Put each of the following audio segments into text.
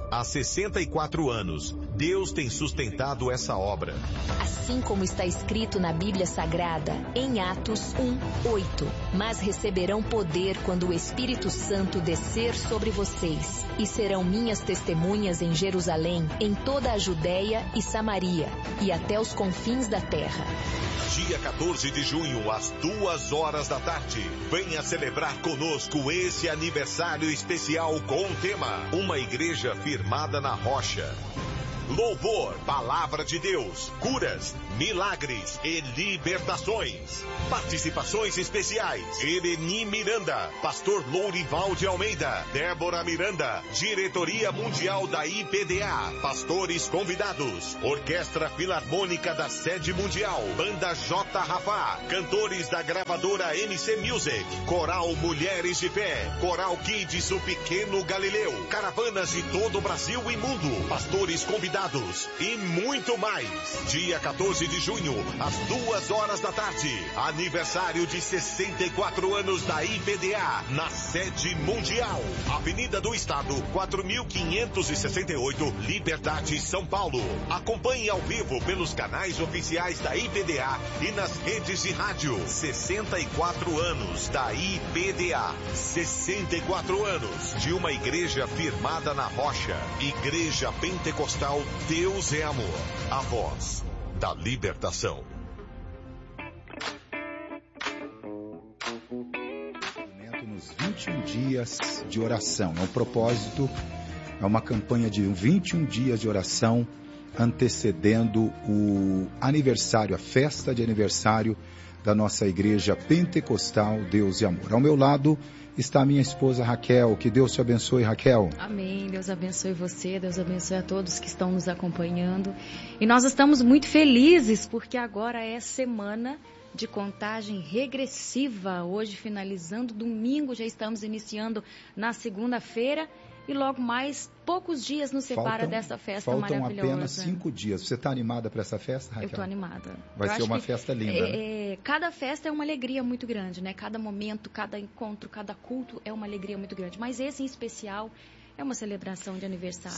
Há 64 anos, Deus tem sustentado essa obra. Assim como está escrito na Bíblia Sagrada, em Atos 1:8. Mas receberão poder quando o Espírito Santo descer sobre vocês, e serão minhas testemunhas em Jerusalém, em toda a Judéia e Samaria, e até os confins da terra. Dia 14 de junho, às 2 da tarde. Venha celebrar conosco esse aniversário especial com o tema Uma Igreja Firmada na Rocha. Louvor, Palavra de Deus, curas, milagres e libertações. Participações especiais: Ereni Miranda, Pastor Lourival de Almeida, Débora Miranda, Diretoria Mundial da IPDA, pastores convidados, Orquestra Filarmônica da Sede Mundial, Banda J. Rafá, cantores da gravadora MC Music, Coral Mulheres de Fé, Coral Kids O Pequeno Galileu, caravanas de todo o Brasil e mundo, pastores convidados e muito mais. Dia 14 de junho, às 2 da tarde. Aniversário de 64 anos da IPDA, na Sede Mundial. Avenida do Estado, 4568, Liberdade, São Paulo. Acompanhe ao vivo pelos canais oficiais da IPDA e nas redes de rádio. 64 anos da IPDA. 64 anos de uma igreja firmada na rocha. Igreja Pentecostal Deus é Amor, a voz da libertação. Nos 21 dias de oração. É um propósito, é uma campanha de 21 dias de oração antecedendo o aniversário, a festa de aniversário da nossa igreja Pentecostal Deus e Amor. Ao meu lado está a minha esposa Raquel. Que Deus te abençoe, Raquel. Amém. Deus abençoe você, Deus abençoe a todos que estão nos acompanhando. E nós estamos muito felizes porque agora é semana de contagem regressiva. Hoje finalizando, domingo já estamos iniciando na segunda-feira. E logo mais, poucos dias nos separa dessa festa maravilhosa. Faltam apenas 5 dias. Você está animada para essa festa, Raquel? Eu estou animada. Vai ser uma festa linda, né? Cada festa é uma alegria muito grande, né? Cada momento, cada encontro, cada culto é uma alegria muito grande. Mas esse em especial é uma celebração de aniversário.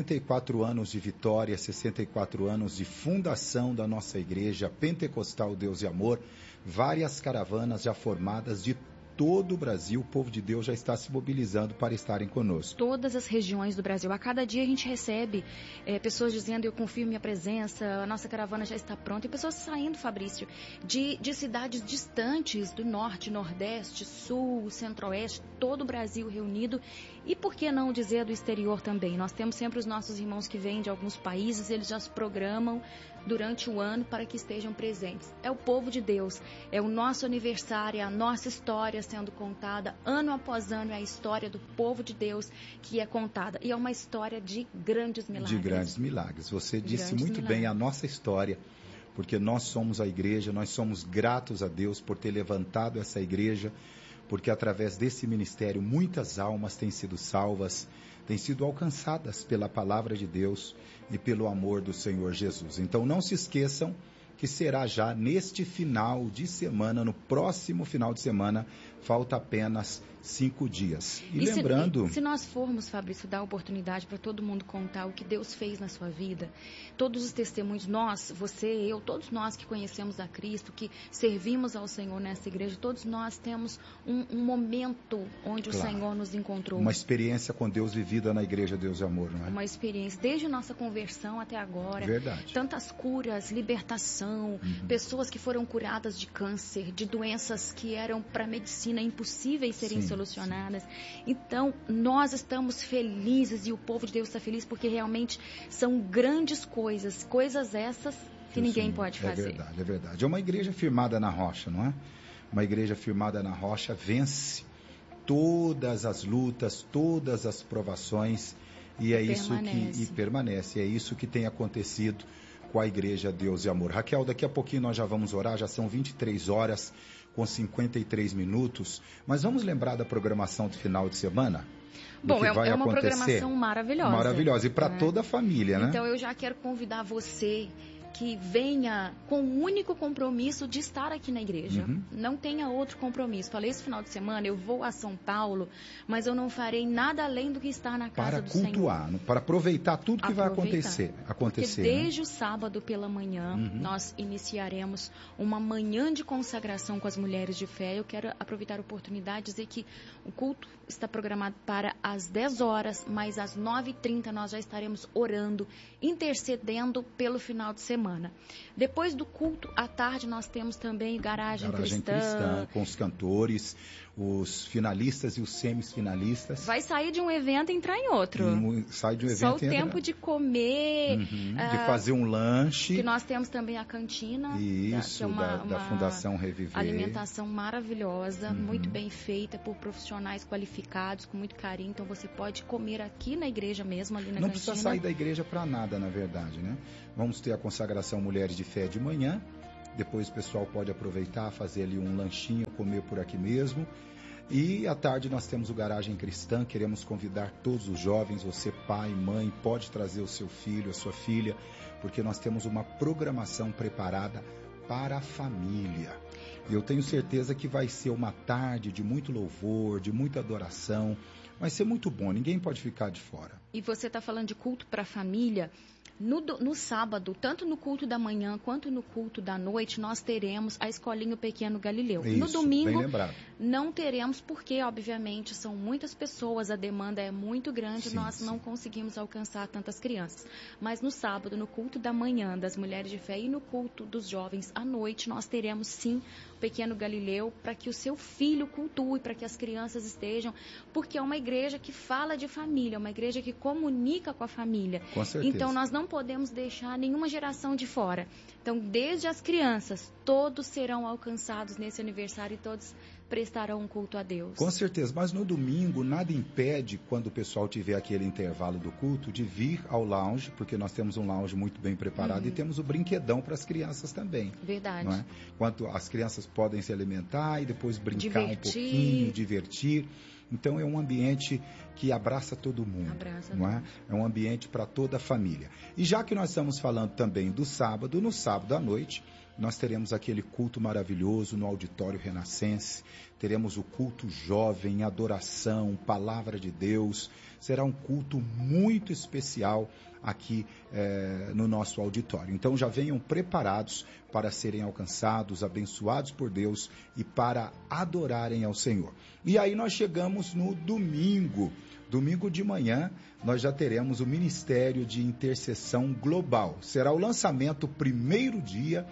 64 anos de vitória, 64 anos de fundação da nossa igreja Pentecostal Deus e Amor. Várias caravanas já formadas de todo o Brasil. O povo de Deus já está se mobilizando para estarem conosco. Todas as regiões do Brasil. A cada dia a gente recebe pessoas dizendo: eu confio em minha presença, a nossa caravana já está pronta. E pessoas saindo, Fabrício, de cidades distantes, do norte, nordeste, sul, centro-oeste, todo o Brasil reunido. E por que não dizer do exterior também? Nós temos sempre os nossos irmãos que vêm de alguns países, eles já se programam durante o ano para que estejam presentes. É o povo de Deus, é o nosso aniversário, é a nossa história sendo contada, ano após ano, é a história do povo de Deus que é contada. E é uma história de grandes milagres. De grandes milagres. Você disse muito bem a nossa história, porque nós somos a igreja, nós somos gratos a Deus por ter levantado essa igreja, porque através desse ministério muitas almas têm sido salvas, têm sido alcançadas pela palavra de Deus e pelo amor do Senhor Jesus. Então não se esqueçam que será já neste final de semana, no próximo final de semana, falta apenas 5 dias. E lembrando... Se nós formos, Fabrício, dar oportunidade para todo mundo contar o que Deus fez na sua vida, todos os testemunhos, nós, você, eu, todos nós que conhecemos a Cristo, que servimos ao Senhor nessa igreja, todos nós temos um momento onde o Senhor nos encontrou. Uma experiência com Deus vivida na igreja Deus e Amor, não é? Uma experiência, desde nossa conversão até agora. Verdade. Tantas curas, libertação, pessoas que foram curadas de câncer, de doenças que eram para a medicina impossíveis serem solucionadas. Então, nós estamos felizes e o povo de Deus está feliz porque realmente são grandes coisas essas que ninguém pode fazer. É verdade. É uma igreja firmada na rocha, não é? Uma igreja firmada na rocha vence todas as lutas, todas as provações e é isso que permanece. É isso que tem acontecido com a igreja Deus e Amor. Raquel, daqui a pouquinho nós já vamos orar, já são 23 horas com 53 minutos, mas vamos lembrar da programação de final de semana? Bom, é uma programação maravilhosa. Maravilhosa, e para toda a família, né? Então eu já quero convidar você que venha com o único compromisso de estar aqui na igreja. Não tenha outro compromisso. Falei, esse final de semana eu vou a São Paulo, mas eu não farei nada além do que estar na casa do Senhor. Para cultuar, para aproveitar tudo que vai acontecer. Porque desde o sábado pela manhã, nós iniciaremos uma manhã de consagração com as mulheres de fé. Eu quero aproveitar a oportunidade de dizer que o culto está programado para as 10 horas, mas às 9h30 nós já estaremos orando, intercedendo pelo final de semana. Depois do culto, à tarde, nós temos também Garagem Cristã, com os cantores, os finalistas e os semifinalistas. Vai sair de um evento e entrar em outro. Sai de um evento Só o tempo de comer. De fazer um lanche. Que nós temos também a cantina. Isso, que é uma Fundação Reviver. Alimentação maravilhosa, muito bem feita por profissionais qualificados, com muito carinho. Então você pode comer aqui na igreja mesmo, ali na cantina. Não precisa sair da igreja para nada, na verdade, né? Vamos ter a consagração Mulheres de Fé de manhã. Depois o pessoal pode aproveitar, fazer ali um lanchinho, comer por aqui mesmo. E à tarde nós temos o Garagem Cristã. Queremos convidar todos os jovens, você pai, mãe, pode trazer o seu filho, a sua filha, porque nós temos uma programação preparada para a família. Eu tenho certeza que vai ser uma tarde de muito louvor, de muita adoração. Vai ser muito bom, ninguém pode ficar de fora. E você está falando de culto para a família. No sábado, tanto no culto da manhã quanto no culto da noite, nós teremos a Escolinha Pequeno Galileu. Isso, no domingo, bem lembrado. Não teremos, porque, obviamente, são muitas pessoas, a demanda é muito grande, nós não conseguimos alcançar tantas crianças. Mas no sábado, no culto da manhã das Mulheres de Fé e no culto dos jovens à noite, nós teremos, sim, o Pequeno Galileu, para que o seu filho cultue, para que as crianças estejam, porque é uma igreja que fala de família, é uma igreja que comunica com a família. Com certeza. Então, nós não podemos deixar nenhuma geração de fora. Então, desde as crianças, todos serão alcançados nesse aniversário e todos prestarão um culto a Deus. Com certeza, mas no domingo nada impede, quando o pessoal tiver aquele intervalo do culto, de vir ao lounge, porque nós temos um lounge muito bem preparado e temos o brinquedão para as crianças também. Verdade. Não é? Quanto as crianças podem se alimentar e depois brincar um pouquinho, divertir. Então é um ambiente que abraça todo mundo, não é? É um ambiente para toda a família. E já que nós estamos falando também do sábado, no sábado à noite, nós teremos aquele culto maravilhoso no Auditório Renascense, teremos o culto jovem, adoração, palavra de Deus. Será um culto muito especial aqui no nosso auditório. Então já venham preparados para serem alcançados, abençoados por Deus e para adorarem ao Senhor. E aí nós chegamos no domingo. Domingo de manhã nós já teremos o Ministério de Intercessão Global. Será o lançamento, primeiro dia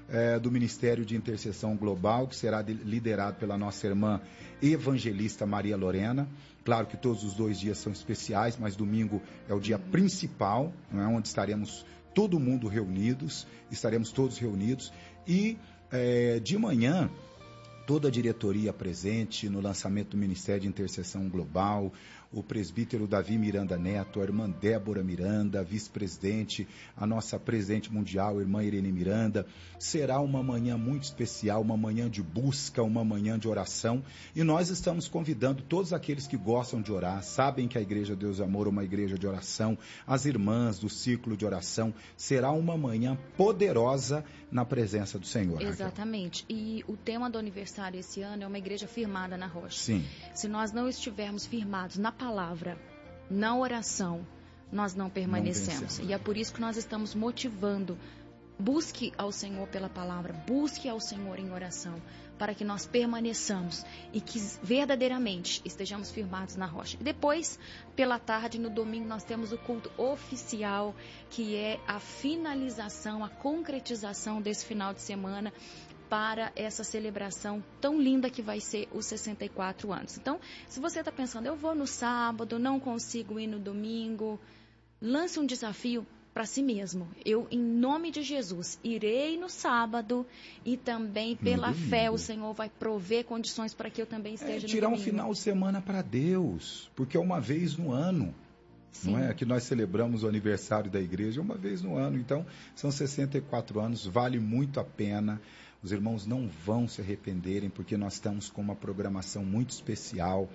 do Ministério de Intercessão Global, que será liderado pela nossa irmã evangelista Maria Lorena. Claro que todos os 2 dias são especiais, mas domingo é o dia principal, não é? Onde estaremos todo mundo reunidos, estaremos todos reunidos. E de manhã, toda a diretoria presente no lançamento do Ministério de Intercessão Global, o presbítero Davi Miranda Neto, a irmã Débora Miranda, a vice-presidente, a nossa presidente mundial, a irmã Irene Miranda. Será uma manhã muito especial, uma manhã de busca, uma manhã de oração. E nós estamos convidando todos aqueles que gostam de orar, sabem que a Igreja Deus Amor é uma igreja de oração, as irmãs do ciclo de oração. Será uma manhã poderosa na presença do Senhor. Exatamente. E o tema do aniversário esse ano é uma igreja firmada na rocha. Sim. Se nós não estivermos firmados na palavra, na oração, nós não permanecemos. E é por isso que nós estamos motivando. Busque ao Senhor pela palavra, busque ao Senhor em oração, para que nós permaneçamos e que verdadeiramente estejamos firmados na rocha. E depois, pela tarde, no domingo, nós temos o culto oficial, que é a finalização, a concretização desse final de semana, para essa celebração tão linda que vai ser os 64 anos. Então, se você está pensando, eu vou no sábado, não consigo ir no domingo, lance um desafio para si mesmo. Eu, em nome de Jesus, irei no sábado e também pela fé o Senhor vai prover condições para que eu também esteja no tirar domingo. Um final de semana para Deus, porque é uma vez no ano. Sim. Não é? Que nós celebramos o aniversário da igreja uma vez no ano. Então, são 64 anos, vale muito a pena. Os irmãos não vão se arrependerem, porque nós estamos com uma programação muito especial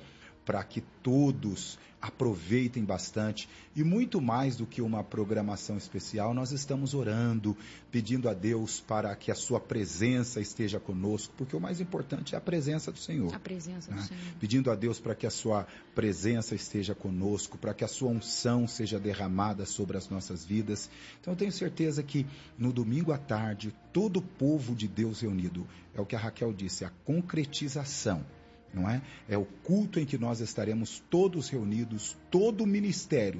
para que todos aproveitem bastante. E muito mais do que uma programação especial, nós estamos orando, pedindo a Deus para que a sua presença esteja conosco, porque o mais importante é a presença do Senhor. A presença do Senhor. Pedindo a Deus para que a sua presença esteja conosco, para que a sua unção seja derramada sobre as nossas vidas. Então eu tenho certeza que no domingo à tarde, todo o povo de Deus reunido, é o que a Raquel disse, a concretização. Não é? É o culto em que nós estaremos todos reunidos, todo o ministério,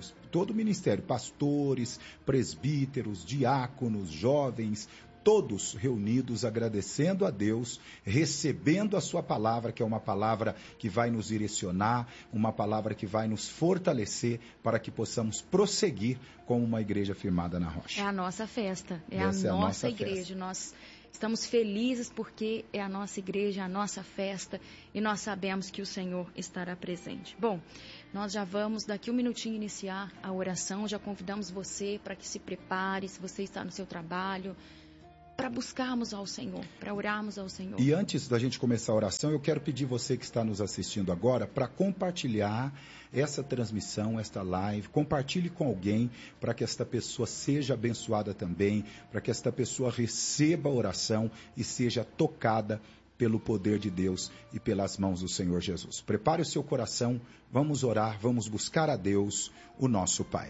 pastores, presbíteros, diáconos, jovens, todos reunidos agradecendo a Deus, recebendo a sua palavra, que é uma palavra que vai nos direcionar, uma palavra que vai nos fortalecer para que possamos prosseguir como uma igreja firmada na rocha. É a nossa festa, Essa é a nossa igreja, festa. Nós estamos felizes porque é a nossa igreja, a nossa festa, e nós sabemos que o Senhor estará presente. Bom, nós já vamos daqui um minutinho iniciar a oração, já convidamos você para que se prepare, se você está no seu trabalho, para buscarmos ao Senhor, para orarmos ao Senhor. E antes da gente começar a oração, eu quero pedir você que está nos assistindo agora para compartilhar essa transmissão, esta live, compartilhe com alguém para que esta pessoa seja abençoada também, para que esta pessoa receba a oração e seja tocada pelo poder de Deus e pelas mãos do Senhor Jesus. Prepare o seu coração, vamos orar, vamos buscar a Deus, o nosso Pai.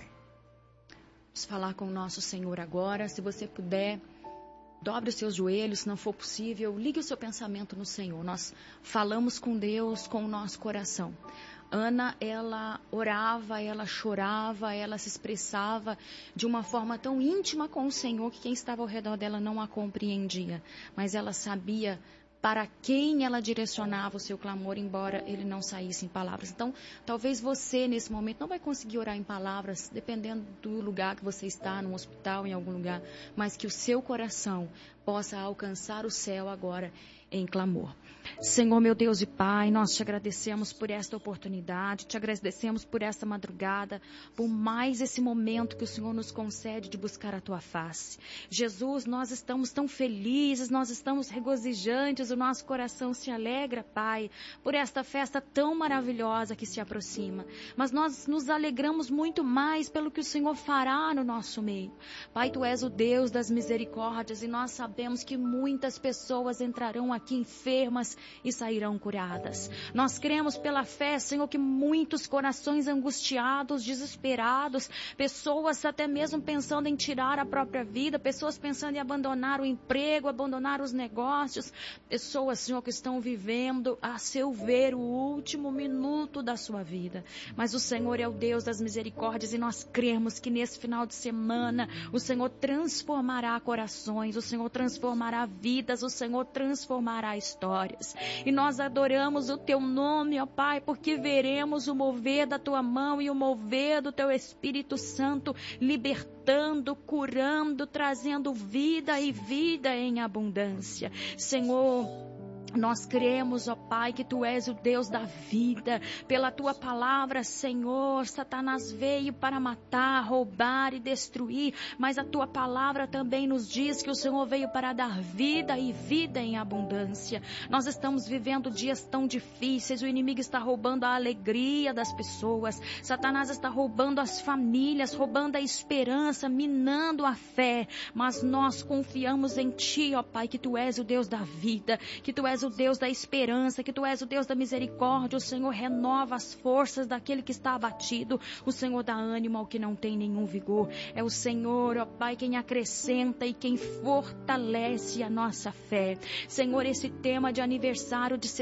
Vamos falar com o nosso Senhor agora, se você puder. Dobre os seus joelhos, se não for possível, ligue o seu pensamento no Senhor. Nós falamos com Deus, com o nosso coração. Ana, ela orava, ela chorava, ela se expressava de uma forma tão íntima com o Senhor que quem estava ao redor dela não a compreendia. Mas ela sabia para quem ela direcionava o seu clamor, embora ele não saísse em palavras. Então, talvez você, nesse momento, não vai conseguir orar em palavras, dependendo do lugar que você está, num hospital, em algum lugar, mas que o seu coração possa alcançar o céu agora em clamor. Senhor, meu Deus e Pai, nós te agradecemos por esta oportunidade, te agradecemos por esta madrugada, por mais esse momento que o Senhor nos concede de buscar a Tua face. Jesus, nós estamos tão felizes, nós estamos regozijantes, o nosso coração se alegra, Pai, por esta festa tão maravilhosa que se aproxima. Mas nós nos alegramos muito mais pelo que o Senhor fará no nosso meio. Pai, Tu és o Deus das misericórdias e nós sabemos que muitas pessoas entrarão aqui enfermas e sairão curadas. Nós cremos pela fé, Senhor, que muitos corações angustiados, desesperados, pessoas até mesmo pensando em tirar a própria vida, pessoas pensando em abandonar o emprego, abandonar os negócios, pessoas, Senhor, que estão vivendo, a seu ver, o último minuto da sua vida. Mas o Senhor é o Deus das misericórdias e nós cremos que nesse final de semana o Senhor transformará corações, o Senhor transformará vidas, o Senhor transformará histórias. E nós adoramos o Teu nome, ó Pai, porque veremos o mover da Tua mão e o mover do Teu Espírito Santo, libertando, curando, trazendo vida e vida em abundância. Senhor, nós cremos, ó Pai, que Tu és o Deus da vida. Pela Tua palavra, Senhor, Satanás veio para matar, roubar e destruir, mas a Tua palavra também nos diz que o Senhor veio para dar vida e vida em abundância. Nós estamos vivendo dias tão difíceis, o inimigo está roubando a alegria das pessoas, Satanás está roubando as famílias, roubando a esperança, minando a fé, mas nós confiamos em Ti, ó Pai, que Tu és o Deus da vida, que Tu és o Deus da esperança, que Tu és o Deus da misericórdia. O Senhor renova as forças daquele que está abatido, o Senhor dá ânimo ao que não tem nenhum vigor. É o Senhor, ó Pai, quem acrescenta e quem fortalece a nossa fé. Senhor, esse tema de aniversário de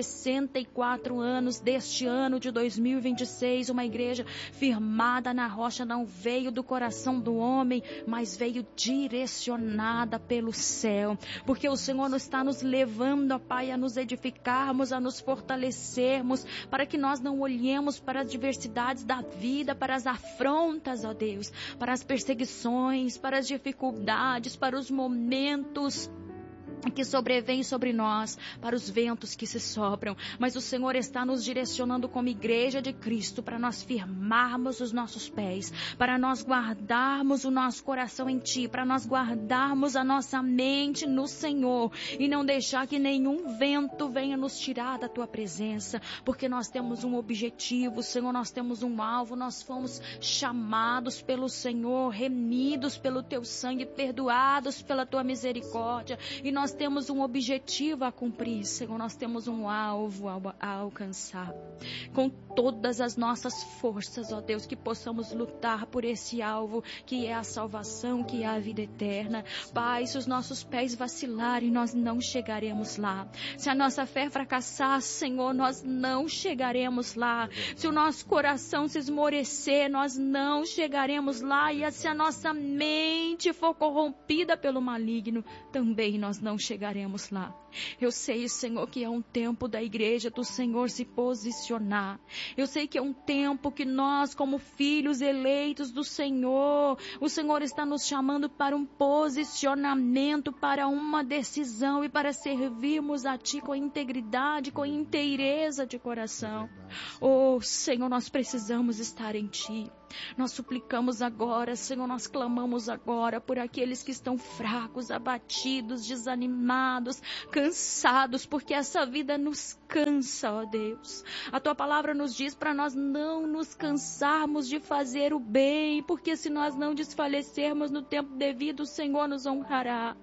64 anos deste ano de 2026, uma igreja firmada na rocha, não veio do coração do homem, mas veio direcionada pelo céu, porque o Senhor não está nos levando, ó Pai, a nos edificarmos, a nos fortalecermos, para que nós não olhemos para as adversidades da vida, para as afrontas, ó Deus, para as perseguições, para as dificuldades, para os momentos que sobrevém sobre nós, para os ventos que se sopram, mas o Senhor está nos direcionando como igreja de Cristo para nós firmarmos os nossos pés, para nós guardarmos o nosso coração em Ti, para nós guardarmos a nossa mente no Senhor e não deixar que nenhum vento venha nos tirar da Tua presença, porque nós temos um objetivo, Senhor, nós temos um alvo, nós fomos chamados pelo Senhor, remidos pelo Teu sangue, perdoados pela Tua misericórdia, e nós temos um objetivo a cumprir, Senhor, nós temos um alvo a alcançar. Com todas as nossas forças, ó Deus, que possamos lutar por esse alvo, que é a salvação, que é a vida eterna. Pai, se os nossos pés vacilarem, nós não chegaremos lá. Se a nossa fé fracassar, Senhor, nós não chegaremos lá. Se o nosso coração se esmorecer, nós não chegaremos lá. E se a nossa mente for corrompida pelo maligno, também nós não chegaremos lá. Eu sei, Senhor, que é um tempo da igreja do Senhor se posicionar. Eu sei que é um tempo que nós, como filhos eleitos do Senhor, o Senhor está nos chamando para um posicionamento, para uma decisão e para servirmos a Ti com integridade, com inteireza de coração. Oh, Senhor, nós precisamos estar em Ti. Nós suplicamos agora, Senhor, nós clamamos agora por aqueles que estão fracos, abatidos, desanimados, cansados, porque essa vida nos cansa, ó Deus. A Tua palavra nos diz para nós não nos cansarmos de fazer o bem, porque se nós não desfalecermos no tempo devido, o Senhor nos honrará.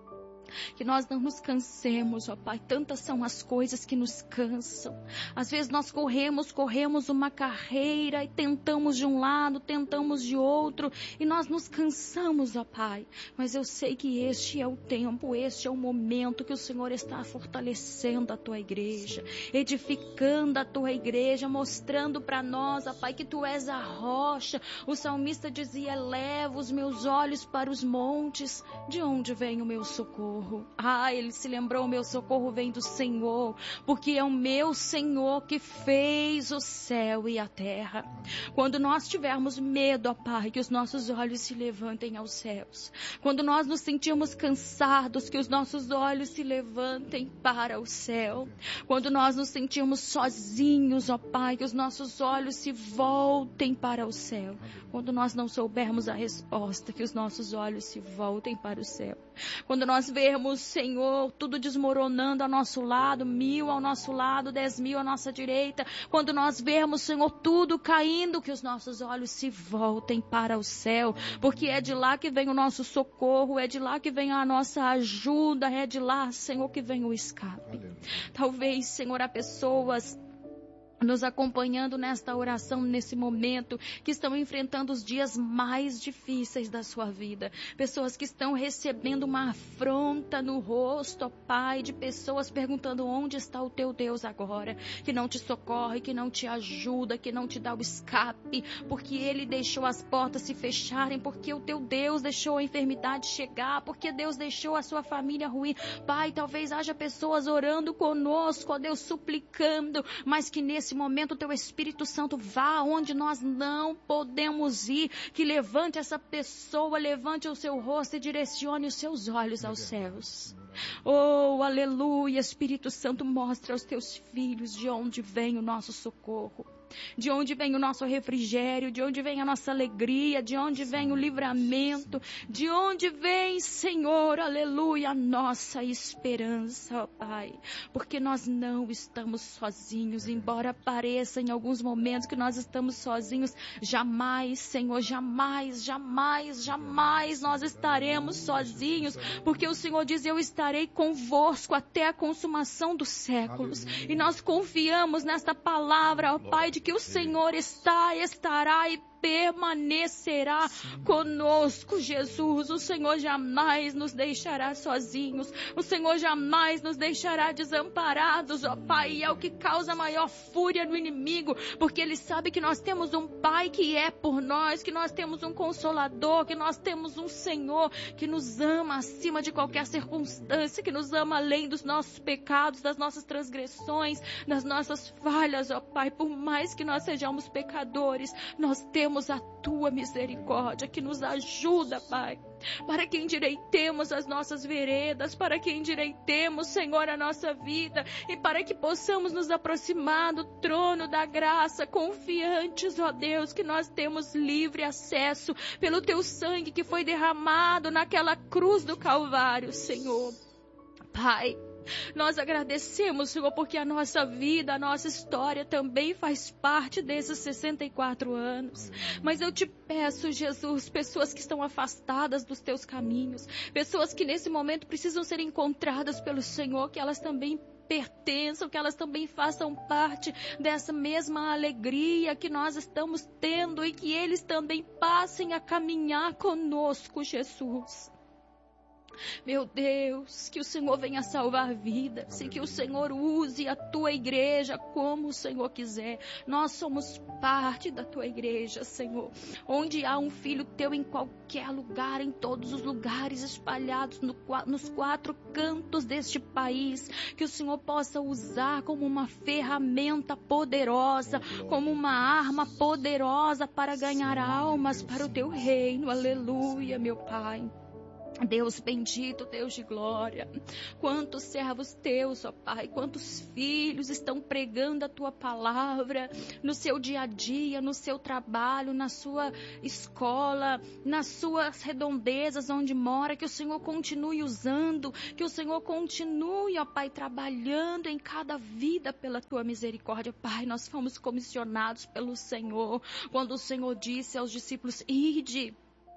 Que nós não nos cansemos, ó Pai. Tantas são as coisas que nos cansam. Às vezes nós corremos uma carreira e tentamos de um lado, tentamos de outro e nós nos cansamos, ó Pai. Mas eu sei que este é o tempo, este é o momento que o Senhor está fortalecendo a Tua igreja, edificando a Tua igreja, mostrando para nós, ó Pai, que Tu és a rocha. O salmista dizia: eleva os meus olhos para os montes, de onde vem o meu socorro? Ele se lembrou, o meu socorro vem do Senhor, porque é o meu Senhor que fez o céu e a terra. Quando nós tivermos medo, ó Pai, que os nossos olhos se levantem aos céus. Quando nós nos sentirmos cansados, que os nossos olhos se levantem para o céu. Quando nós nos sentirmos sozinhos, ó Pai, que os nossos olhos se voltem para o céu. Quando nós não soubermos a resposta, que os nossos olhos se voltem para o céu. Quando nós vermos, Senhor, tudo desmoronando ao nosso lado, 1000 ao nosso lado, 10.000 à nossa direita. Quando nós vermos, Senhor, tudo caindo, que os nossos olhos se voltem para o céu. Porque é de lá que vem o nosso socorro, é de lá que vem a nossa ajuda, é de lá, Senhor, que vem o escape. Talvez, Senhor, há pessoas nos acompanhando nesta oração, nesse momento, que estão enfrentando os dias mais difíceis da sua vida. Pessoas que estão recebendo uma afronta no rosto, ó Pai, de pessoas perguntando: onde está o teu Deus agora? Que não te socorre, que não te ajuda, que não te dá o escape, porque Ele deixou as portas se fecharem, porque o teu Deus deixou a enfermidade chegar, porque Deus deixou a sua família ruim. Pai, talvez haja pessoas orando conosco, ó Deus, suplicando, mas que nesse momento o Teu Espírito Santo vá onde nós não podemos ir, que levante essa pessoa, levante o seu rosto e direcione os seus olhos aos céus. Oh, aleluia, Espírito Santo, mostra aos Teus filhos de onde vem o nosso socorro. De onde vem o nosso refrigério, de onde vem a nossa alegria, de onde vem o livramento, de onde vem, Senhor, aleluia, a nossa esperança, ó Pai, porque nós não estamos sozinhos, embora pareça em alguns momentos que nós estamos sozinhos, jamais, Senhor, jamais, jamais, jamais nós estaremos sozinhos, porque o Senhor diz: eu estarei convosco até a consumação dos séculos, e nós confiamos nesta palavra, ó Pai, de que o Senhor estará e permanecerá conosco, Jesus. O Senhor jamais nos deixará sozinhos. O Senhor jamais nos deixará desamparados, ó Pai. E é o que causa maior fúria no inimigo, porque ele sabe que nós temos um Pai que é por nós, que nós temos um Consolador, que nós temos um Senhor que nos ama acima de qualquer circunstância, que nos ama além dos nossos pecados, das nossas transgressões, das nossas falhas, ó Pai. Por mais que nós sejamos pecadores, nós temos endireitemos a tua misericórdia, que nos ajuda, Pai, para que endireitemos as nossas veredas, para que endireitemos, Senhor, a nossa vida e para que possamos nos aproximar do trono da graça, confiantes, ó Deus, que nós temos livre acesso pelo teu sangue que foi derramado naquela cruz do Calvário, Senhor. Pai, nós agradecemos, Senhor, porque a nossa vida, a nossa história também faz parte desses 64 anos. Mas eu te peço, Jesus, pessoas que estão afastadas dos teus caminhos, pessoas que nesse momento precisam ser encontradas pelo Senhor, que elas também pertençam, que elas também façam parte dessa mesma alegria que nós estamos tendo e que eles também passem a caminhar conosco, Jesus. Meu Deus, que o Senhor venha salvar vidas e que o Senhor use a tua igreja como o Senhor quiser. Nós somos parte da tua igreja, Senhor. Onde há um filho teu em qualquer lugar, em todos os lugares espalhados nos 4 cantos deste país, que o Senhor possa usar como uma ferramenta poderosa, como uma arma poderosa para ganhar almas para o teu reino. Aleluia, meu Pai. Deus bendito, Deus de glória, quantos servos teus, ó Pai, quantos filhos estão pregando a tua palavra no seu dia a dia, no seu trabalho, na sua escola, nas suas redondezas onde mora, que o Senhor continue usando, que o Senhor continue, ó Pai, trabalhando em cada vida pela tua misericórdia. Pai, nós fomos comissionados pelo Senhor, quando o Senhor disse aos discípulos, ide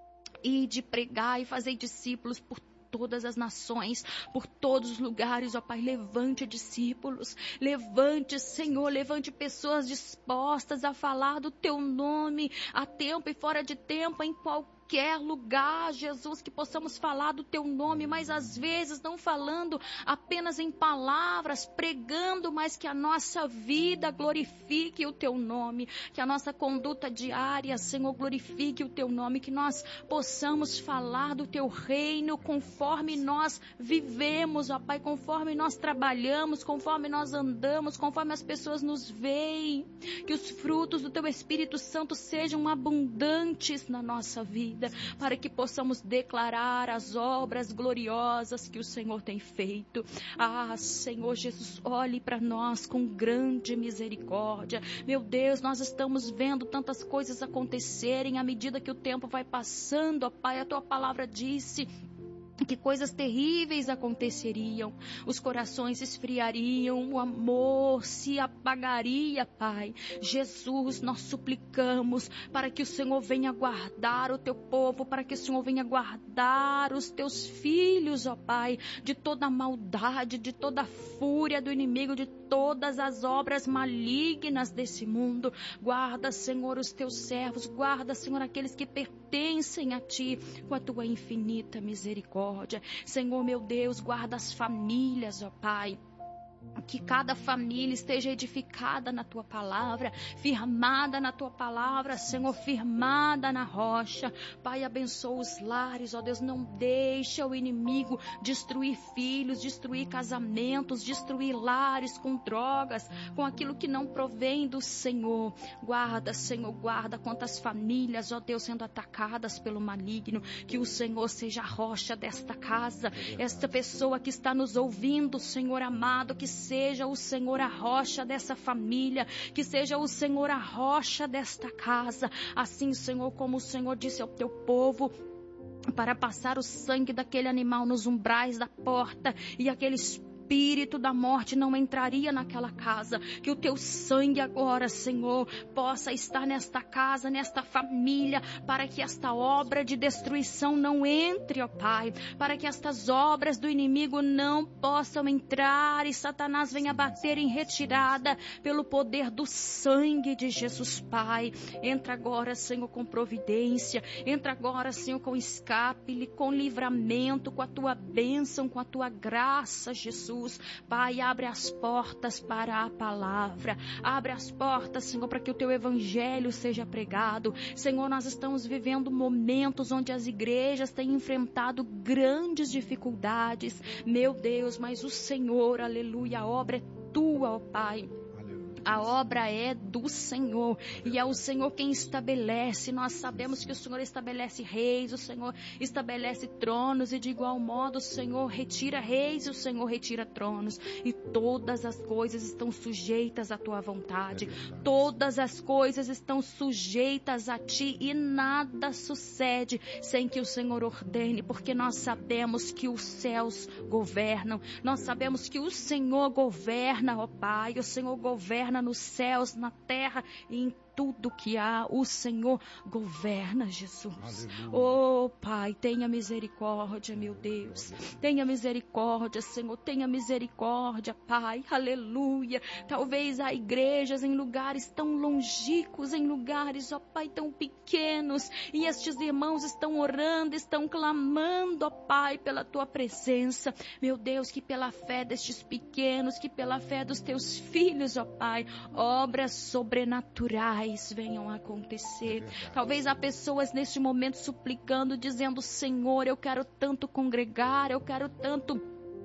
pregar e fazer discípulos por todas as nações, por todos os lugares, ó Pai, levante discípulos, levante, Senhor, levante pessoas dispostas a falar do teu nome, a tempo e fora de tempo, em qualquer lugar, Jesus, que possamos falar do teu nome, mas às vezes não falando apenas em palavras, pregando, mas que a nossa vida glorifique o teu nome, que a nossa conduta diária, Senhor, glorifique o teu nome, que nós possamos falar do teu reino conforme nós vivemos, ó Pai, conforme nós trabalhamos, conforme nós andamos, conforme as pessoas nos veem, que os frutos do teu Espírito Santo sejam abundantes na nossa vida, para que possamos declarar as obras gloriosas que o Senhor tem feito. Ah, Senhor Jesus, olhe para nós com grande misericórdia. Meu Deus, nós estamos vendo tantas coisas acontecerem à medida que o tempo vai passando, ó Pai, a tua palavra disse que coisas terríveis aconteceriam, os corações esfriariam, o amor se apagaria, Pai. Jesus, nós suplicamos para que o Senhor venha guardar o teu povo, para que o Senhor venha guardar os teus filhos, ó Pai, de toda a maldade, de toda a fúria do inimigo, de todas as obras malignas desse mundo. Guarda, Senhor, os teus servos, guarda, Senhor, aqueles que pertencem a ti com a tua infinita misericórdia. Senhor, meu Deus, guarda as famílias, ó Pai. Que cada família esteja edificada na tua palavra, firmada na tua palavra, Senhor, firmada na rocha. Pai, abençoa os lares, ó Deus, não deixa o inimigo destruir filhos, destruir casamentos, destruir lares com drogas, com aquilo que não provém do Senhor. Guarda, Senhor, guarda quantas famílias, ó Deus, sendo atacadas pelo maligno, que o Senhor seja a rocha desta casa, esta pessoa que está nos ouvindo, Senhor amado, que seja o Senhor a rocha dessa família, que seja o Senhor a rocha desta casa. Assim, Senhor, como o Senhor disse ao teu povo, para passar o sangue daquele animal nos umbrais da porta, e aquele espírito da morte não entraria naquela casa. Que o teu sangue agora, Senhor, possa estar nesta casa, nesta família, para que esta obra de destruição não entre, ó Pai, para que estas obras do inimigo não possam entrar e Satanás venha bater em retirada pelo poder do sangue de Jesus, Pai. Entra agora, Senhor, com providência, entra agora, Senhor, com escape, com livramento, com a tua bênção, com a tua graça, Jesus. Pai, abre as portas para a palavra, abre as portas, Senhor, para que o teu evangelho seja pregado. Senhor, nós estamos vivendo momentos onde as igrejas têm enfrentado grandes dificuldades, meu Deus, mas o Senhor, aleluia, a obra é tua, ó Pai. A obra é do Senhor e é o Senhor quem estabelece. Nós sabemos que o Senhor estabelece reis, o Senhor estabelece tronos e de igual modo o Senhor retira reis e o Senhor retira tronos. E todas as coisas estão sujeitas à tua vontade. Todas as coisas estão sujeitas a ti e nada sucede sem que o Senhor ordene, porque nós sabemos que os céus governam. Nós sabemos que o Senhor governa, ó Pai, o Senhor governa nos céus, na terra e em tudo que há, o Senhor governa, Jesus. Aleluia. Oh Pai, tenha misericórdia, meu Deus, tenha misericórdia, Senhor, tenha misericórdia, Pai, aleluia. Talvez há igrejas em lugares tão longínquos, em lugares, ó Pai, tão pequenos, e estes irmãos estão orando, estão clamando, ó Pai, pela tua presença, meu Deus, que pela fé destes pequenos, que pela fé dos teus filhos, ó Pai, obras sobrenaturais venham a acontecer. Talvez há pessoas neste momento suplicando, dizendo: Senhor, eu quero tanto congregar, eu quero tanto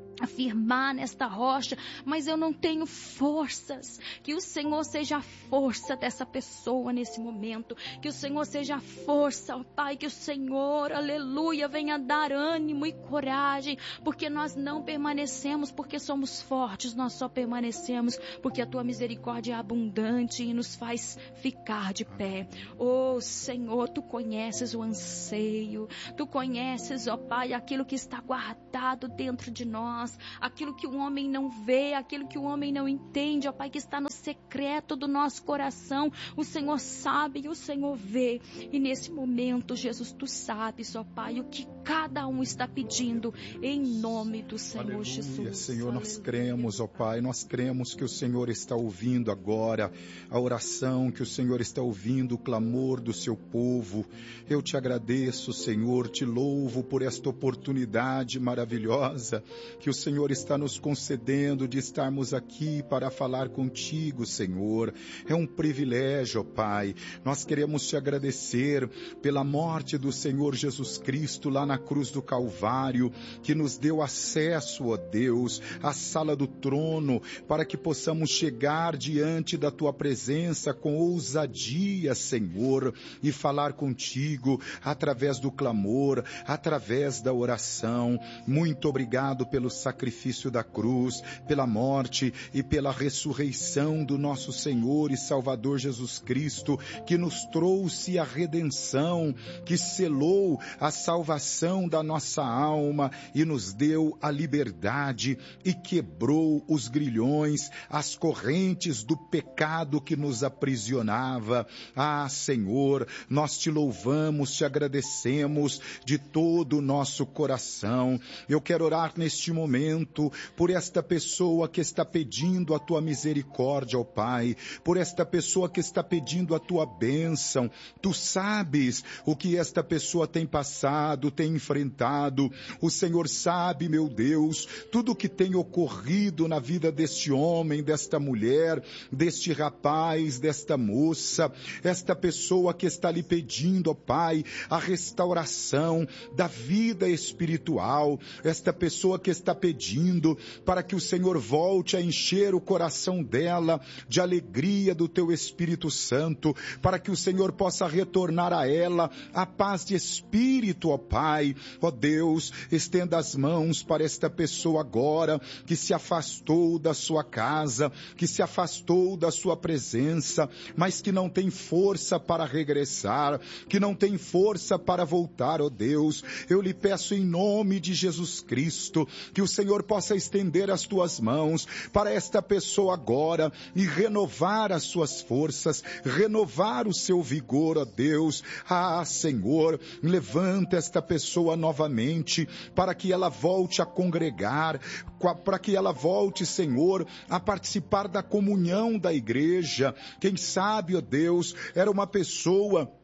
afirmar nesta rocha, mas eu não tenho forças. Que o Senhor seja a força dessa pessoa nesse momento, que o Senhor seja a força, ó Pai, que o Senhor, aleluia, venha dar ânimo e coragem, porque nós não permanecemos porque somos fortes, nós só permanecemos porque a tua misericórdia é abundante e nos faz ficar de pé. Oh Senhor, tu conheces o anseio, tu conheces, ó Pai, aquilo que está guardado dentro de nós, aquilo que o homem não vê, aquilo que o homem não entende, ó Pai, que está no secreto do nosso coração. O Senhor sabe e o Senhor vê. E nesse momento, Jesus, tu sabes, ó Pai, o que cada um está pedindo em nome do Senhor. Aleluia, Jesus. Senhor, Aleluia. nós cremos, ó Pai, nós cremos que o Senhor está ouvindo agora a oração, que o Senhor está ouvindo o clamor do seu povo. Eu te agradeço, Senhor, te louvo por esta oportunidade maravilhosa que o Senhor está nos concedendo de estarmos aqui para falar contigo, Senhor. É um privilégio, ó Pai. Nós queremos te agradecer pela morte do Senhor Jesus Cristo lá na cruz do Calvário, que nos deu acesso, ó Deus, à sala do trono, para que possamos chegar diante da tua presença com ousadia, Senhor, e falar contigo através do clamor, através da oração. Muito obrigado pelo sacrifício da cruz, pela morte e pela ressurreição do nosso Senhor e Salvador Jesus Cristo, que nos trouxe a redenção, que selou a salvação da nossa alma e nos deu a liberdade e quebrou os grilhões, as correntes do pecado que nos aprisionava. Ah, Senhor, nós te louvamos, te agradecemos de todo o nosso coração. Eu quero orar neste momento por esta pessoa que está pedindo a tua misericórdia, ó Pai, por esta pessoa que está pedindo a tua bênção. Tu sabes o que esta pessoa tem passado, tem enfrentado. O Senhor sabe, meu Deus, tudo o que tem ocorrido na vida deste homem, desta mulher, deste rapaz, desta moça, esta pessoa que está lhe pedindo, ó Pai, a restauração da vida espiritual, esta pessoa que está pedindo para que o Senhor volte a encher o coração dela de alegria do teu Espírito Santo, para que o Senhor possa retornar a ela a paz de espírito, ó Pai. Ó Deus, estenda as mãos para esta pessoa agora que se afastou da sua casa, que se afastou da sua presença, mas que não tem força para regressar, que não tem força para voltar, ó Deus. Eu lhe peço em nome de Jesus Cristo que o Senhor possa estender as tuas mãos para esta pessoa agora e renovar as suas forças, renovar o seu vigor, ó Deus. Ah, Senhor, levanta esta pessoa novamente para que ela volte a congregar, para que ela volte, Senhor, a participar da comunhão da igreja. Quem sabe, ó Deus, era uma pessoa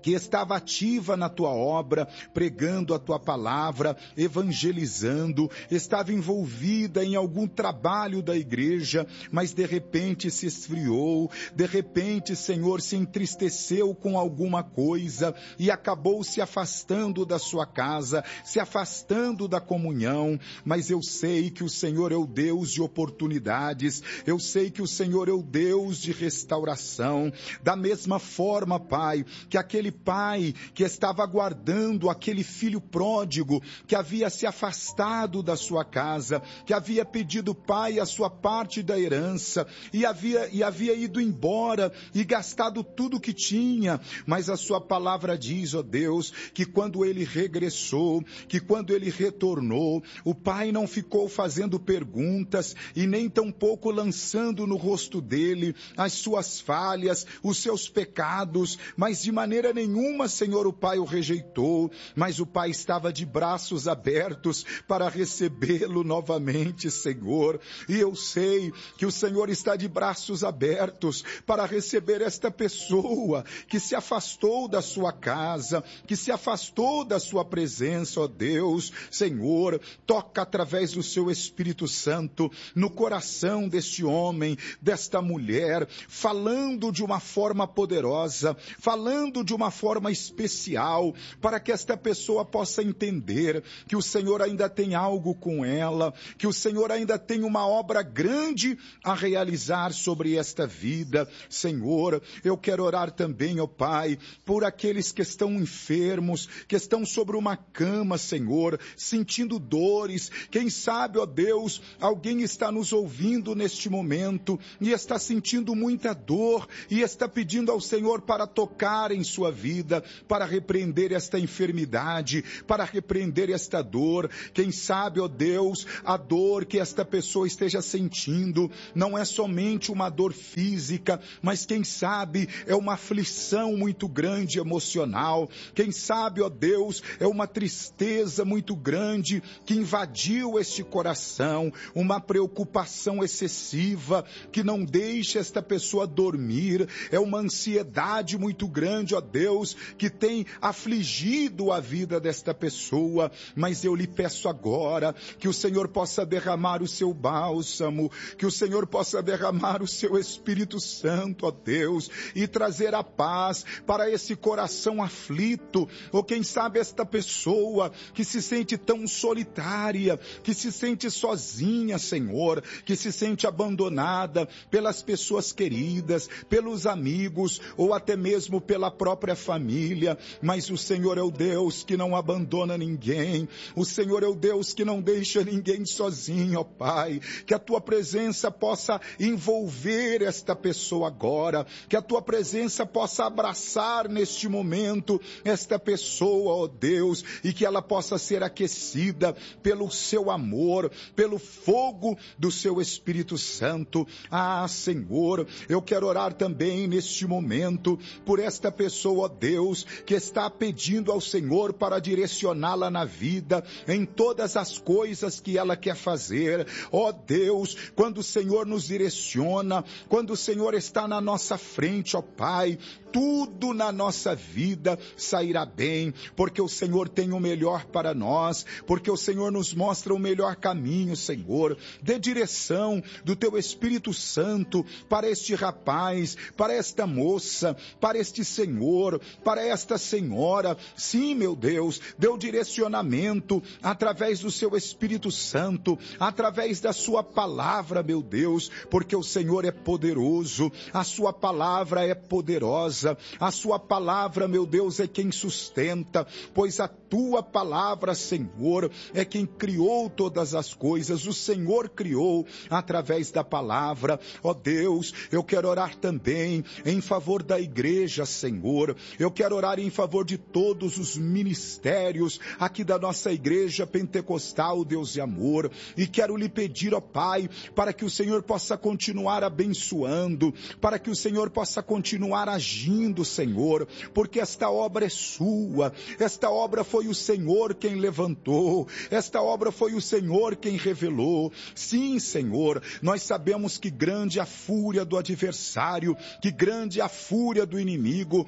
que estava ativa na tua obra, pregando a tua palavra, evangelizando, estava envolvida em algum trabalho da igreja, mas de repente se esfriou, de repente, Senhor, se entristeceu com alguma coisa e acabou se afastando da sua casa, se afastando da comunhão. Mas eu sei que o Senhor é o Deus de oportunidades, eu sei que o Senhor é o Deus de restauração. Da mesma forma, Pai, que aquele pai que estava aguardando aquele filho pródigo que havia se afastado da sua casa, que havia pedido, Pai, a sua parte da herança e havia ido embora e gastado tudo que tinha, mas a sua palavra diz, ó Deus, que quando ele regressou, que quando ele retornou, o pai não ficou fazendo perguntas e nem tampouco lançando no rosto dele as suas falhas, os seus pecados, mas de maneira nenhuma, Senhor, o pai o rejeitou, mas o pai estava de braços abertos para recebê-lo novamente, Senhor. E eu sei que o Senhor está de braços abertos para receber esta pessoa que se afastou da sua casa, que se afastou da sua presença, ó Deus. Senhor, toca através do seu Espírito Santo no coração deste homem, desta mulher, falando de uma forma poderosa, falando de uma forma especial, para que esta pessoa possa entender que o Senhor ainda tem algo com ela, que o Senhor ainda tem uma obra grande a realizar sobre esta vida. Senhor, eu quero orar também, ó Pai, por aqueles que estão enfermos, que estão sobre uma cama, Senhor, sentindo dores. Quem sabe, ó Deus, alguém está nos ouvindo neste momento e está sentindo muita dor e está pedindo ao Senhor para tocar em sua vida, para repreender esta enfermidade, para repreender esta dor. Quem sabe, ó Deus, a dor que esta pessoa esteja sentindo não é somente uma dor física, mas quem sabe é uma aflição muito grande emocional. Quem sabe, ó Deus, é uma tristeza muito grande que invadiu este coração, uma preocupação excessiva que não deixa esta pessoa dormir, é uma ansiedade muito grande, ó Deus, que tem afligido a vida desta pessoa. Mas eu lhe peço agora que o Senhor possa derramar o seu bálsamo, que o Senhor possa derramar o seu Espírito Santo, ó Deus, e trazer a paz para esse coração aflito, ou quem sabe esta pessoa que se sente tão solitária, que se sente sozinha, Senhor, que se sente abandonada pelas pessoas queridas, pelos amigos, ou até mesmo pela própria família. Mas o Senhor é o Deus que não abandona ninguém, o Senhor é o Deus que não deixa ninguém sozinho, ó Pai. Que a tua presença possa envolver esta pessoa agora, que a tua presença possa abraçar neste momento esta pessoa, ó Deus, e que ela possa ser aquecida pelo seu amor, pelo fogo do seu Espírito Santo. Ah, Senhor, eu quero orar também neste momento por esta pessoa, ó Deus, que está pedindo ao Senhor para direcioná-la na vida, em todas as coisas que ela quer fazer. Ó Deus, quando o Senhor nos direciona, quando o Senhor está na nossa frente, ó Pai, tudo na nossa vida sairá bem, porque o Senhor tem o melhor para nós, porque o Senhor nos mostra o melhor caminho, Senhor. Dê direção do teu Espírito Santo para este rapaz, para esta moça, para este senhor, para esta senhora. Sim, meu Deus, dê o direcionamento através do seu Espírito Santo, através da sua palavra, meu Deus, porque o Senhor é poderoso, a sua palavra é poderosa. A sua palavra, meu Deus, é quem sustenta, pois a tua palavra, Senhor, é quem criou todas as coisas. O Senhor criou através da palavra. Ó Deus, eu quero orar também em favor da igreja, Senhor. Eu quero orar em favor de todos os ministérios aqui da nossa igreja pentecostal, Deus de amor. E quero lhe pedir, ó Pai, para que o Senhor possa continuar abençoando, para que o Senhor possa continuar agindo, Senhor, porque esta obra é sua, esta obra foi o Senhor quem levantou, esta obra foi o Senhor quem revelou. Sim, Senhor, nós sabemos que grande é a fúria do adversário, que grande é a fúria do inimigo, mas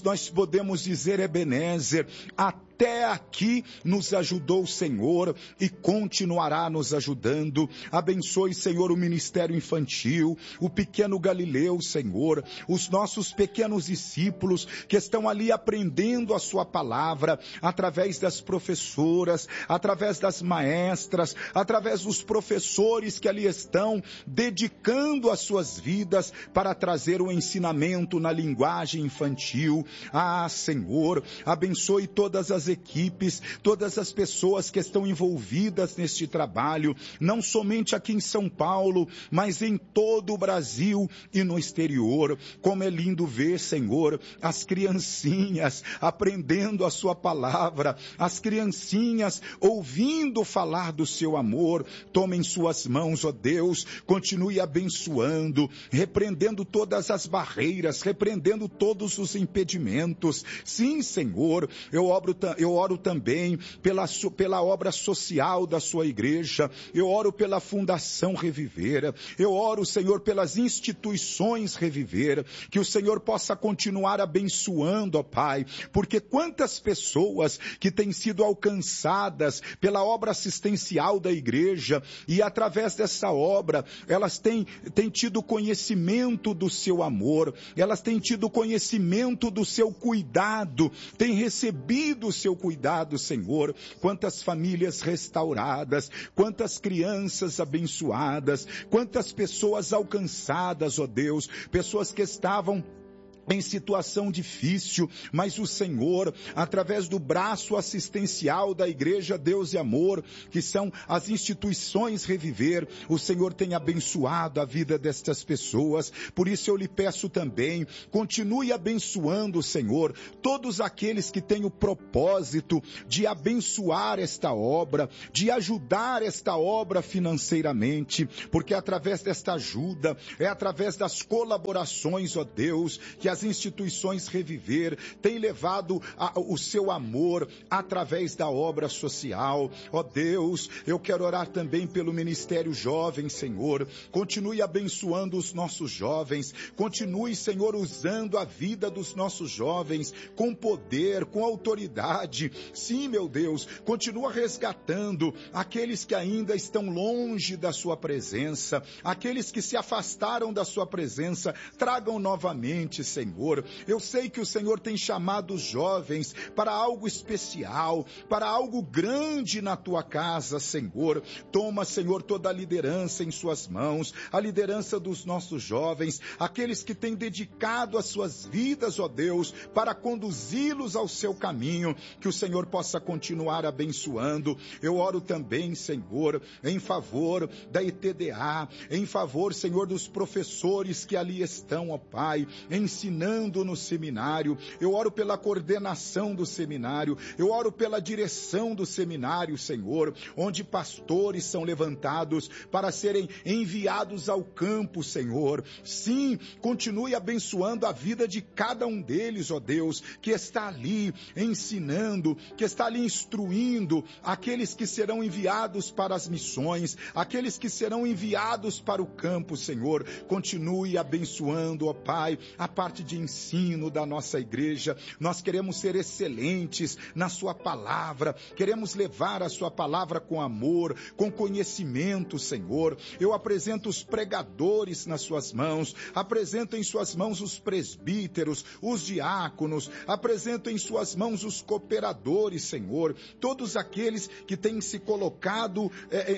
nós podemos dizer, Ebenezer, até aqui nos ajudou o Senhor e continuará nos ajudando. Abençoe, Senhor, o ministério infantil, o pequeno Galileu, Senhor, os nossos pequenos discípulos que estão ali aprendendo a sua palavra através das professoras, através das maestras, através dos professores que ali estão dedicando as suas vidas para trazer o ensinamento na linguagem infantil. Ah, Senhor, abençoe todas as equipes, todas as pessoas que estão envolvidas neste trabalho, não somente aqui em São Paulo, mas em todo o Brasil e no exterior. Como é lindo ver, Senhor, as criancinhas aprendendo a sua palavra, as criancinhas ouvindo falar do seu amor. Tome em suas mãos, ó Deus, continue abençoando, repreendendo todas as barreiras, repreendendo todos os impedimentos. Sim, Senhor, eu oro também pela obra social da sua igreja, eu oro pela Fundação Reviver, eu oro, Senhor, pelas instituições Reviver, que o Senhor possa continuar abençoando, ó Pai, porque quantas pessoas que têm sido alcançadas pela obra assistencial da igreja e através dessa obra, elas têm tido conhecimento do seu amor, elas têm tido conhecimento do seu cuidado, têm recebido o seu cuidado, Senhor. Quantas famílias restauradas, quantas crianças abençoadas, quantas pessoas alcançadas, ó Deus, pessoas que estavam em situação difícil, mas o Senhor, através do braço assistencial da Igreja Deus e Amor, que são as instituições Reviver, o Senhor tem abençoado a vida destas pessoas. Por isso eu lhe peço também, continue abençoando, Senhor, todos aqueles que têm o propósito de abençoar esta obra, de ajudar esta obra financeiramente, porque através desta ajuda, é através das colaborações, ó Deus, que as instituições Reviver têm levado o seu amor através da obra social. Ó Deus, eu quero orar também pelo Ministério Jovem, Senhor. Continue abençoando os nossos jovens. Continue, Senhor, usando a vida dos nossos jovens com poder, com autoridade. Sim, meu Deus, continua resgatando aqueles que ainda estão longe da sua presença, aqueles que se afastaram da sua presença, tragam novamente, Senhor. Eu sei que o Senhor tem chamado os jovens para algo especial, para algo grande na tua casa, Senhor. Toma, Senhor, toda a liderança em suas mãos, a liderança dos nossos jovens, aqueles que têm dedicado as suas vidas, ó Deus, para conduzi-los ao seu caminho, que o Senhor possa continuar abençoando. Eu oro também, Senhor, em favor da ETDA, em favor, Senhor, dos professores que ali estão, ó Pai, ensinando no seminário. Eu oro pela coordenação do seminário, eu oro pela direção do seminário, Senhor, onde pastores são levantados para serem enviados ao campo, Senhor. Sim, continue abençoando a vida de cada um deles, ó Deus, que está ali ensinando, que está ali instruindo aqueles que serão enviados para as missões, aqueles que serão enviados para o campo, Senhor. Continue abençoando, ó Pai, a parte de ensino da nossa igreja. Nós queremos ser excelentes na sua palavra, queremos levar a sua palavra com amor, com conhecimento, Senhor. Eu apresento os pregadores nas suas mãos, apresento em suas mãos os presbíteros, os diáconos, apresento em suas mãos os cooperadores, Senhor, todos aqueles que têm se colocado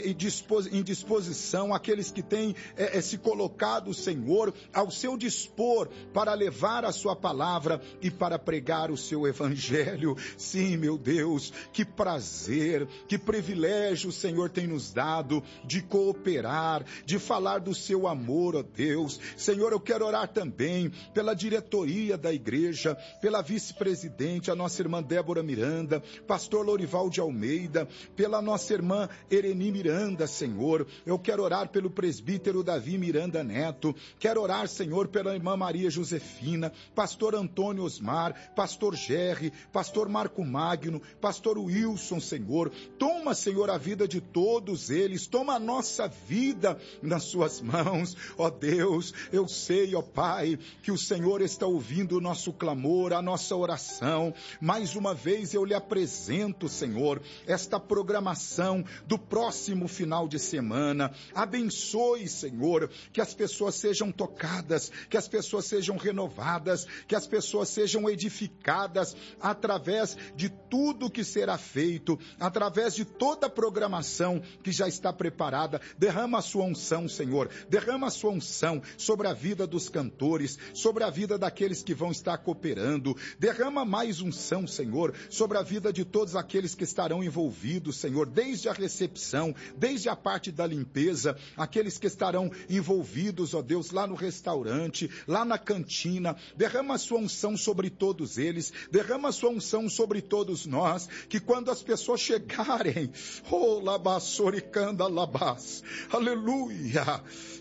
em disposição, aqueles que têm se colocado, Senhor, ao seu dispor para levar a sua palavra e para pregar o seu evangelho. Sim, meu Deus, que prazer, que privilégio o Senhor tem nos dado de cooperar, de falar do seu amor, ó Deus. Senhor, eu quero orar também pela diretoria da igreja, pela vice-presidente, a nossa irmã Débora Miranda, pastor Lorival de Almeida, pela nossa irmã Ereni Miranda, Senhor. Eu quero orar pelo presbítero Davi Miranda Neto, quero orar, Senhor, pela irmã Maria Josefina, Josefina, pastor Antônio Osmar, pastor Gerry, pastor Marco Magno, pastor Wilson, Senhor. Toma, Senhor, a vida de todos eles, toma a nossa vida nas suas mãos, ó Deus. Eu sei, ó Pai, que o Senhor está ouvindo o nosso clamor, a nossa oração. Mais uma vez eu lhe apresento, Senhor, esta programação do próximo final de semana. Abençoe, Senhor, que as pessoas sejam tocadas, que as pessoas sejam renovadas, que as pessoas sejam edificadas através de tudo que será feito, através de toda a programação que já está preparada. Derrama a sua unção, Senhor, derrama a sua unção sobre a vida dos cantores, sobre a vida daqueles que vão estar cooperando. Derrama mais unção, Senhor, sobre a vida de todos aqueles que estarão envolvidos, Senhor, desde a recepção, desde a parte da limpeza, aqueles que estarão envolvidos, ó Deus, lá no restaurante, lá na cantina. Derrama a sua unção sobre todos eles, derrama a sua unção sobre todos nós, que quando as pessoas chegarem, oh, labassoricanda labas, aleluia,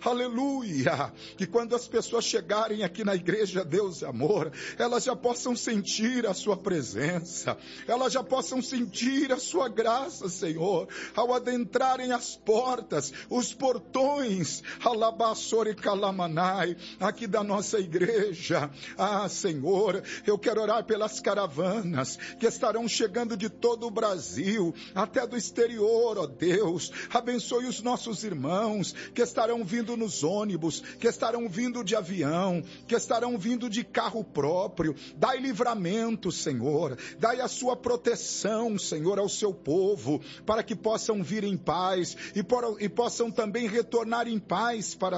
aleluia, que quando as pessoas chegarem aqui na igreja Deus e Amor, elas já possam sentir a sua presença, elas já possam sentir a sua graça, Senhor, ao adentrarem as portas, os portões, alabassoricalamanae, aqui da nossa igreja. Ah, Senhor, eu quero orar pelas caravanas que estarão chegando de todo o Brasil, até do exterior, ó Deus. Abençoe os nossos irmãos que estarão vindo nos ônibus, que estarão vindo de avião, que estarão vindo de carro próprio. Dai livramento, Senhor, dai a sua proteção, Senhor, ao seu povo, para que possam vir em paz e possam também retornar em paz para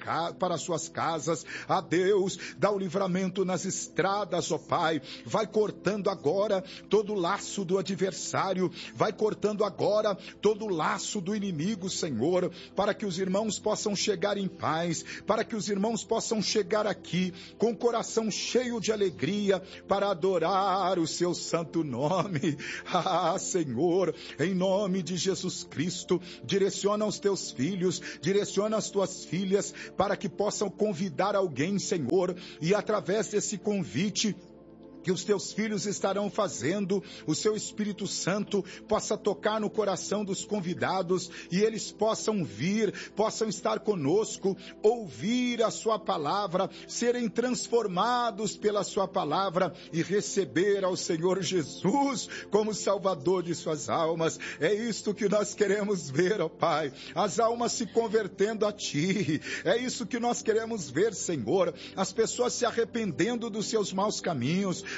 suas casas. A Deus, dá o livramento nas estradas, ó Pai. Vai cortando agora todo o laço do adversário, vai cortando agora todo o laço do inimigo, Senhor, para que os irmãos possam chegar em paz, para que os irmãos possam chegar aqui com o coração cheio de alegria para adorar o seu santo nome. Ah, Senhor, em nome de Jesus Cristo, direciona os teus filhos, direciona as tuas filhas para que possam convidar alguém, Senhor, e através desse convite que os teus filhos estarão fazendo, o seu Espírito Santo possa tocar no coração dos convidados e eles possam vir, possam estar conosco, ouvir a sua palavra, serem transformados pela sua palavra e receber ao Senhor Jesus como Salvador de suas almas. É isto que nós queremos ver, ó Pai, as almas se convertendo a Ti. É isso que nós queremos ver, Senhor, as pessoas se arrependendo dos seus maus caminhos,